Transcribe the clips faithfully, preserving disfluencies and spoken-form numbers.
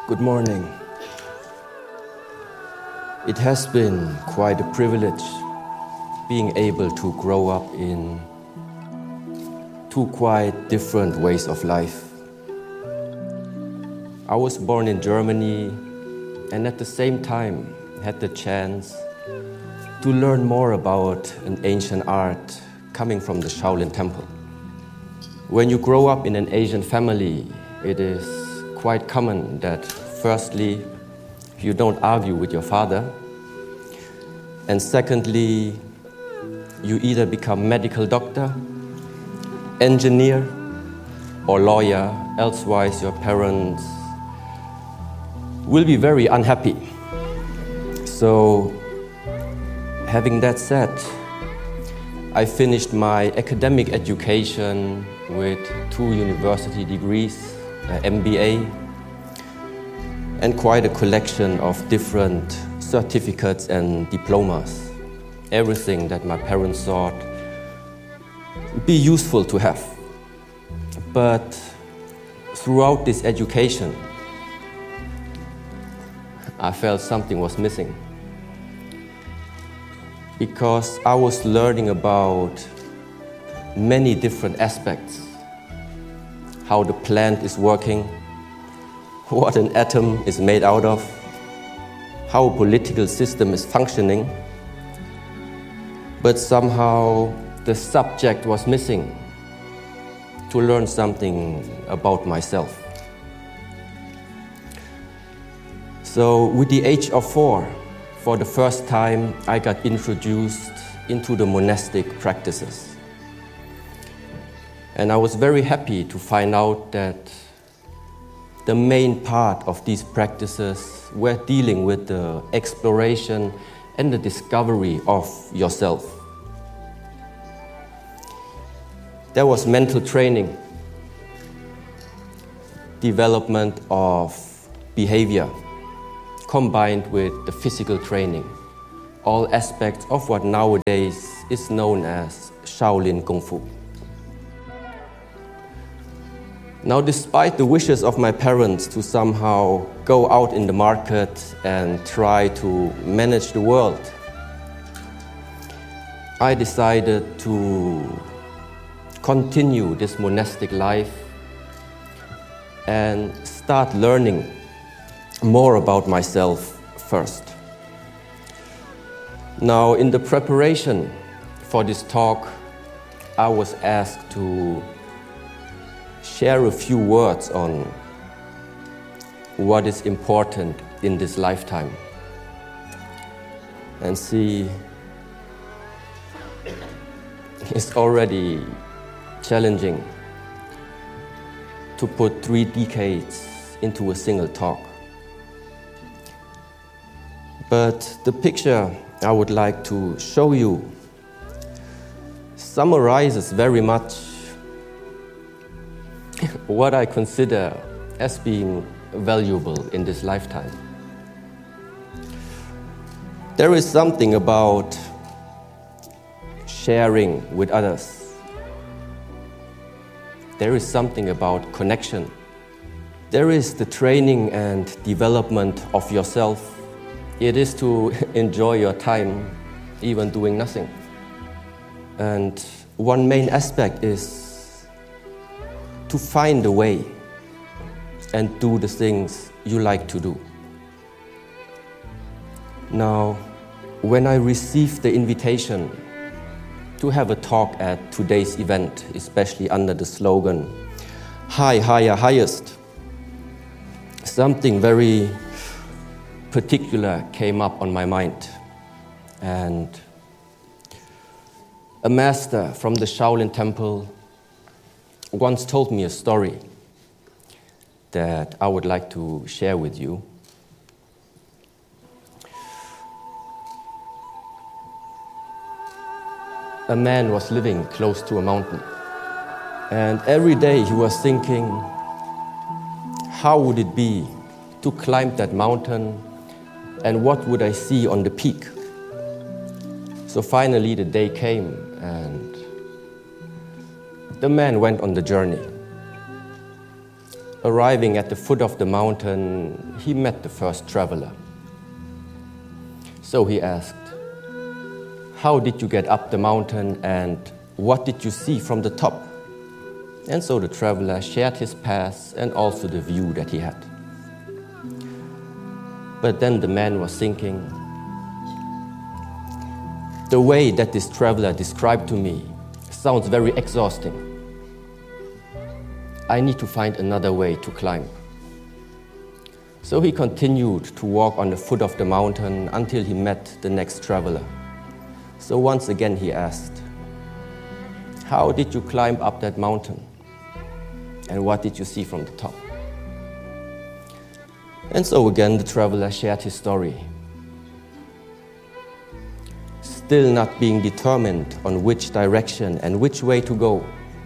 Good morning. It has been quite a privilege being able to grow up in two quite different ways of life. I was born in Germany and at the same time had the chance to learn more about an ancient art coming from the Shaolin Temple. When you grow up in an Asian family, it is quite common that firstly, you don't argue with your father, and secondly, you either become medical doctor, engineer, or lawyer, elsewise your parents will be very unhappy. So, having that said, I finished my academic education with two university degrees, uh, M B A, and quite a collection of different certificates and diplomas. Everything that my parents thought would be useful to have. But throughout this education, I felt something was missing. Because I was learning about many different aspects. How the plant is working, what an atom is made out of, how a political system is functioning. But somehow the subject was missing to learn something about myself. So with the age of four, for the first time, I got introduced into the monastic practices. And I was very happy to find out that the main part of these practices were dealing with the exploration and the discovery of yourself. There was mental training, development of behavior, combined with the physical training, all aspects of what nowadays is known as Shaolin Kung Fu. Now, despite the wishes of my parents to somehow go out in the market and try to manage the world, I decided to continue this monastic life and start learning more about myself first. Now, in the preparation for this talk, I was asked to share a few words on what is important in this lifetime. And see, it's already challenging to put three decades into a single talk. But the picture I would like to show you summarizes very much what I consider as being valuable in this lifetime. There is something about sharing with others. There is something about connection. There is the training and development of yourself. It is to enjoy your time, even doing nothing. And one main aspect is to find a way and do the things you like to do. Now, when I received the invitation to have a talk at today's event, especially under the slogan, High, Higher, Highest, something very particular came up on my mind. And a master from the Shaolin Temple once told me a story that I would like to share with you. A man was living close to a mountain, and every day he was thinking, how would it be to climb that mountain, and what would I see on the peak? So finally the day came, and the man went on the journey. arriving at the foot of the mountain, he met the first traveler. So he asked, "How did you get up the mountain and what did you see from the top?" And so the traveler shared his path and also the view that he had. But then the man was thinking, the way that this traveler described to me sounds very exhausting. I need to find another way to climb. So he continued to walk on the foot of the mountain until he met the next traveler. So once again he asked, "How did you climb up that mountain? And what did you see from the top?" And so again the traveler shared his story. Still not being determined on which direction and which way to go,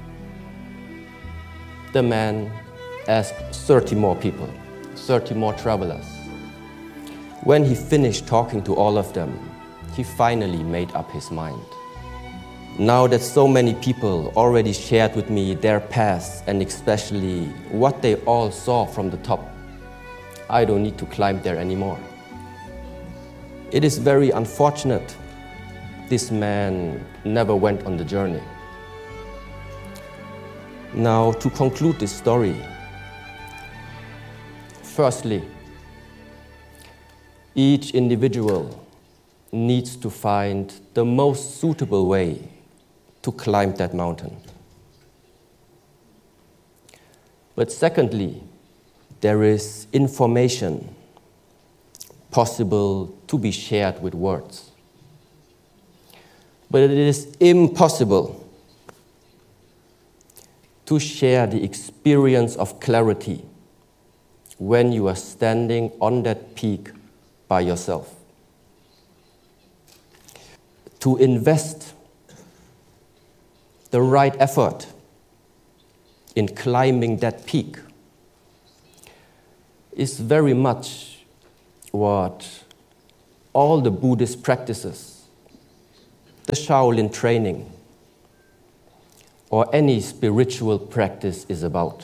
the man asked thirty more people, thirty more travelers. When he finished talking to all of them, he finally made up his mind. Now that so many people already shared with me their paths and especially what they all saw from the top, I don't need to climb there anymore. It is very unfortunate this man never went on the journey. Now, to conclude this story, firstly, each individual needs to find the most suitable way to climb that mountain. But secondly, there is information possible to be shared with words. But it is impossible to share the experience of clarity when you are standing on that peak by yourself. To invest the right effort in climbing that peak is very much what all the Buddhist practices, the Shaolin training, or any spiritual practice is about.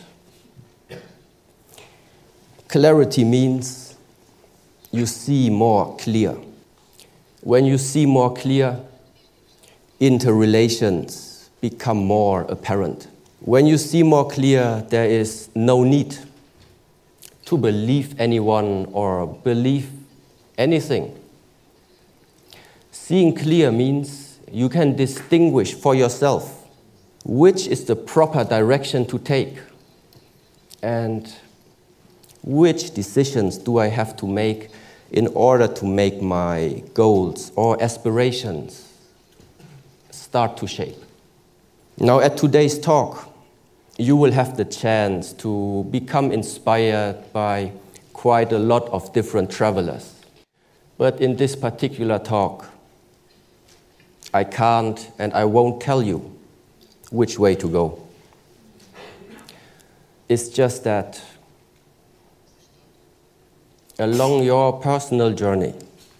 Clarity means you see more clear. When you see more clear, interrelations become more apparent. When you see more clear, there is no need to believe anyone or believe anything. Seeing clear means you can distinguish for yourself which is the proper direction to take and which decisions do I have to make in order to make my goals or aspirations start to shape. Now, at today's talk, you will have the chance to become inspired by quite a lot of different travelers. But in this particular talk, I can't and I won't tell you which way to go. It's just that along your personal journey,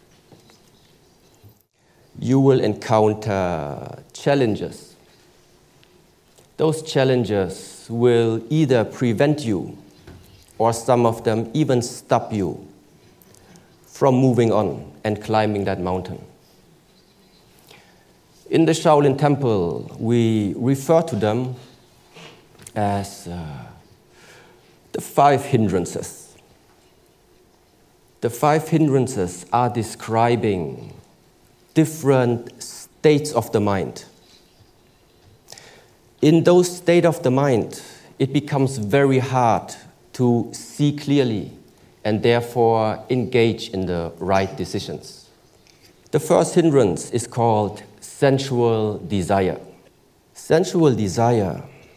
you will encounter challenges. Those challenges will either prevent you or some of them even stop you from moving on and climbing that mountain. In the Shaolin Temple, we refer to them as uh, the five hindrances. The five hindrances are describing different states of the mind. In those states of the mind, it becomes very hard to see clearly and therefore engage in the right decisions. The first hindrance is called sensual desire. Sensual desire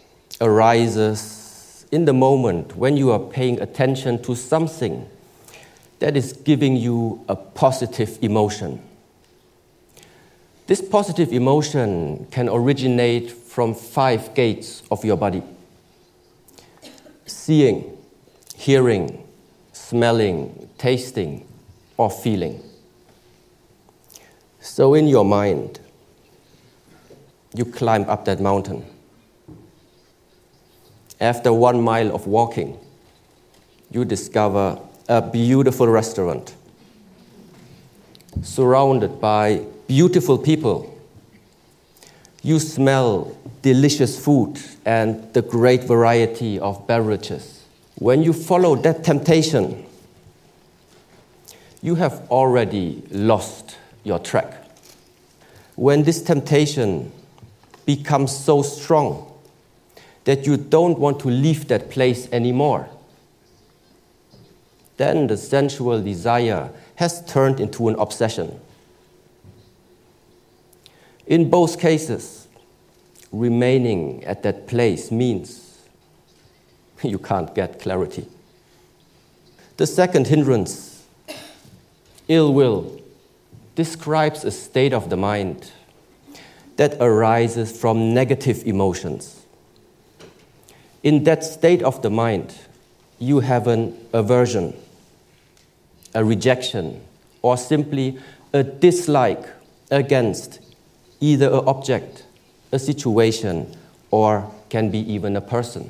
arises in the moment when you are paying attention to something that is giving you a positive emotion. This positive emotion can originate from five gates of your body: seeing, hearing, smelling, tasting, or feeling. So in your mind, you climb up that mountain. After one mile of walking, you discover a beautiful restaurant surrounded by beautiful people. You smell delicious food and the great variety of beverages. When you follow that temptation, you have already lost your track. When this temptation becomes so strong that you don't want to leave that place anymore, then the sensual desire has turned into an obsession. In both cases, remaining at that place means you can't get clarity. The second hindrance, ill will, describes a state of the mind that arises from negative emotions. In that state of the mind, you have an aversion, a rejection, or simply a dislike against either an object, a situation, or can be even a person.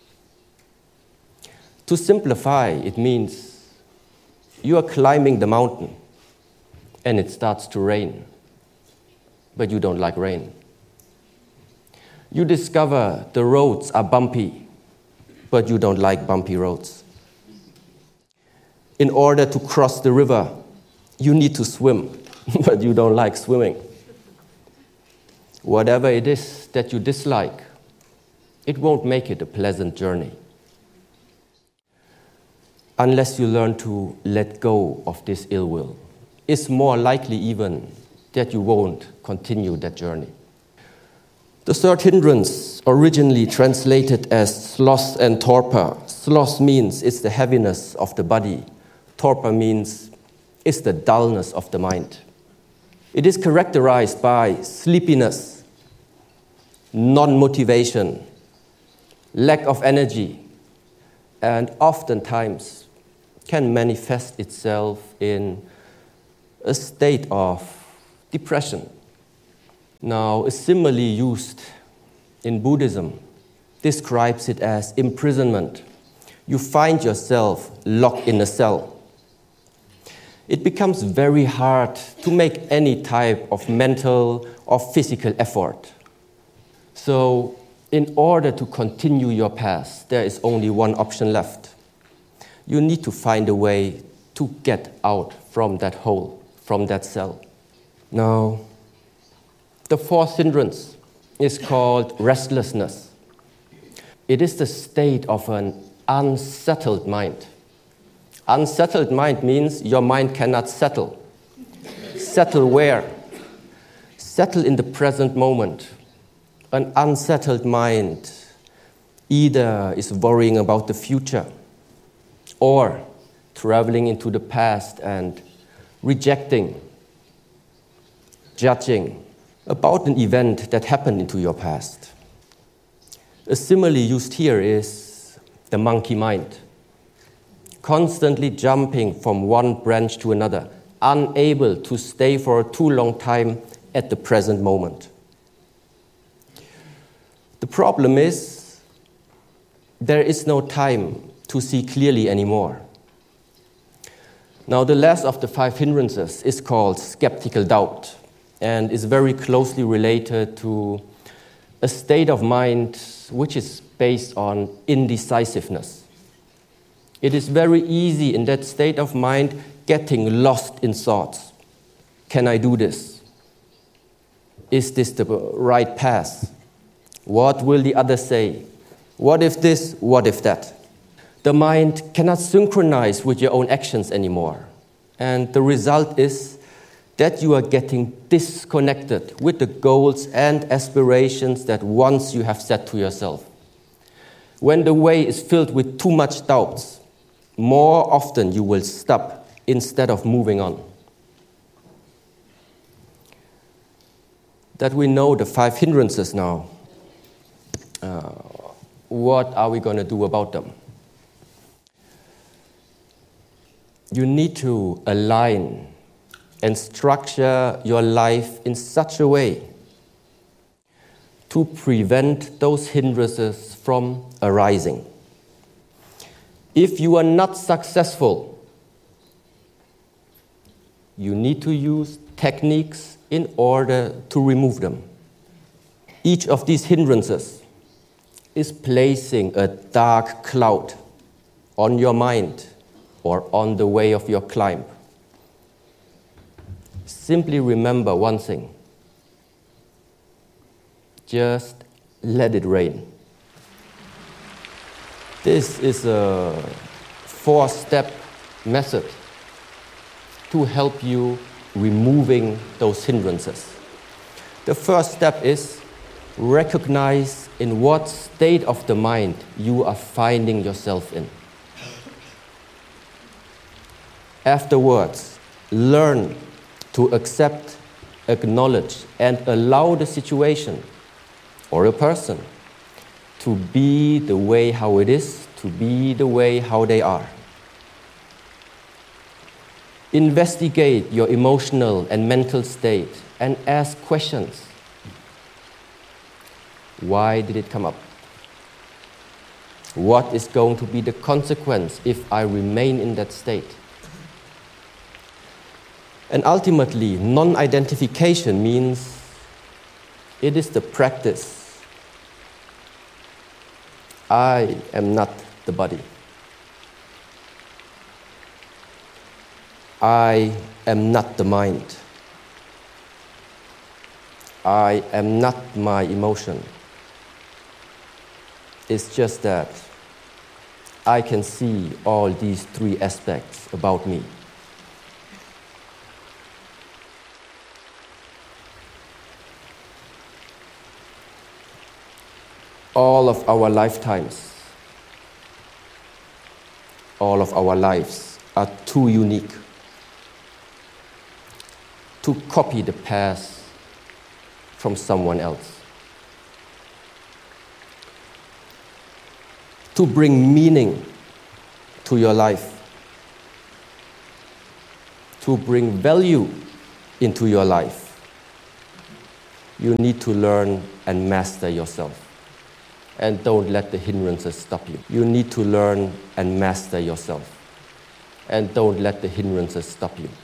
To simplify, it means you are climbing the mountain and it starts to rain, but you don't like rain. You discover the roads are bumpy, but you don't like bumpy roads. In order to cross the river, you need to swim, but you don't like swimming. Whatever it is that you dislike, it won't make it a pleasant journey. Unless you learn to let go of this ill will, it's more likely even that you won't continue that journey. The third hindrance, originally translated as sloth and torpor. Sloth means it's the heaviness of the body. Torpor means it's the dullness of the mind. It is characterized by sleepiness, non-motivation, lack of energy, and oftentimes can manifest itself in a state of depression. Now, a simile used in Buddhism describes it as imprisonment. You find yourself locked in a cell. It becomes very hard to make any type of mental or physical effort. So, in order to continue your path, there is only one option left. You need to find a way to get out from that hole, from that cell. Now, the fourth hindrance is called restlessness. It is the state of an unsettled mind. Unsettled mind means your mind cannot settle. Settle where? Settle in the present moment. An unsettled mind either is worrying about the future or traveling into the past and rejecting, judging about an event that happened into your past. A simile used here is the monkey mind, constantly jumping from one branch to another, unable to stay for a too long time at the present moment. The problem is there is no time to see clearly anymore. Now, the last of the five hindrances is called skeptical doubt and is very closely related to a state of mind which is based on indecisiveness. It is very easy in that state of mind getting lost in thoughts. Can I do this? Is this the right path? What will the other say? What if this? What if that? The mind cannot synchronize with your own actions anymore. And the result is that you are getting disconnected with the goals and aspirations that once you have set to yourself. When the way is filled with too much doubts, more often you will stop instead of moving on. That we know the five hindrances now, uh, what are we going to do about them? You need to align and structure your life in such a way to prevent those hindrances from arising. If you are not successful, you need to use techniques in order to remove them. Each of these hindrances is placing a dark cloud on your mind or on the way of your climb. Simply remember one thing. Just let it rain. This is a four-step method to help you removing those hindrances. The first step is recognize in what state of the mind you are finding yourself in. Afterwards, learn to accept, acknowledge, and allow the situation or a person to be the way how it is, to be the way how they are. Investigate your emotional and mental state and ask questions. Why did it come up? What is going to be the consequence if I remain in that state? And ultimately, non-identification means it is the practice. I am not the body. I am not the mind. I am not my emotion. It's just that I can see all these three aspects about me. All of our lifetimes, all of our lives are too unique to copy the past from someone else. To bring meaning to your life, to bring value into your life, you need to learn and master yourself. And don't let the hindrances stop you. You need to learn and master yourself. And don't let the hindrances stop you.